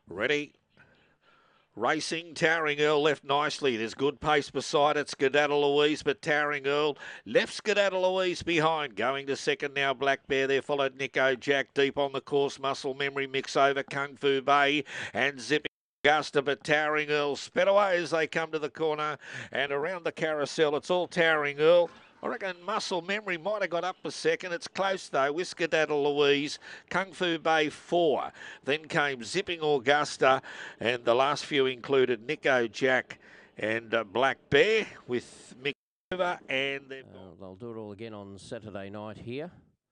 Ready? Racing, Towering Earl left nicely. There's good pace beside it. Skedaddle Louise, but Towering Earl left Skedaddle Louise behind. Going to second now, Black Bear. There followed Nico Jack deep on the course. Muscle Memory mix over Kung Fu Bay and Zipping Augusta, but Towering Earl sped away as they come to the corner and around the carousel. It's all Towering Earl. I reckon Muscle Memory might have got up a second. It's close though. Whisker Daddle Louise, Kung Fu Bay 4. Then came Zipping Augusta, and the last few included Nico Jack and Black Bear with Mick Over, and they'll do it all again on Saturday night here.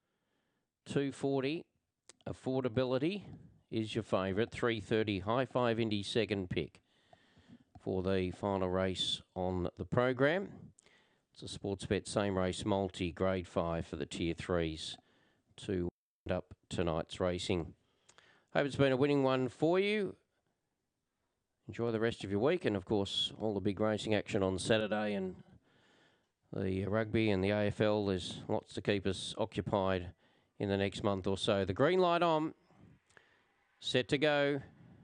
240 Affordability is your favourite. 3:30 High Five Indy second pick for the final race on the program. It's a Sportsbet same race multi grade 5 for the tier 3s to end up tonight's racing. Hope it's been a winning one for you. Enjoy the rest of your week, and of course all the big racing action on Saturday and the rugby and the AFL. There's lots to keep us occupied in the next month or so. The green light on, set to go.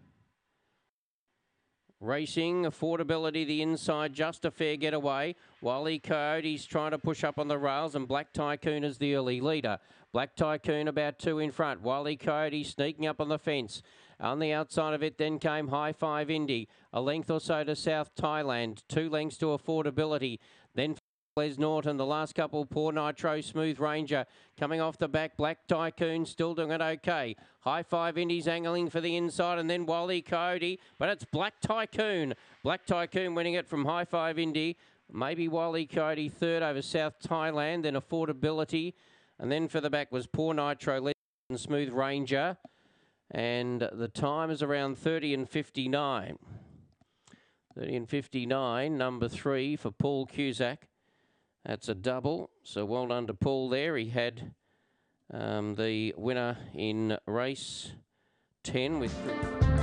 Racing, Affordability, the inside, just a fair getaway. Wily Coyote's trying to push up on the rails, and Black Tycoon is the early leader. Black Tycoon about 2 in front. Wily Coyote sneaking up on the fence. On the outside of it then came High Five Indy. A length or so to South Thailand. 2 lengths to Affordability. Then Les Norton, the last couple, Poor Nitro, Smooth Ranger. Coming off the back, Black Tycoon still doing it okay. High Five Indies angling for the inside, and then Wally Coyote, but it's Black Tycoon. Black Tycoon winning it from High Five Indy. Maybe Wally Coyote third over South Thailand, then Affordability. And then for the back was Poor Nitro, Les Norton, Smooth Ranger. And the time is around 30 and 59. 30 and 59, number 3 for Paul Cusack. That's a double, so well done to Paul there. He had the winner in race 10 with...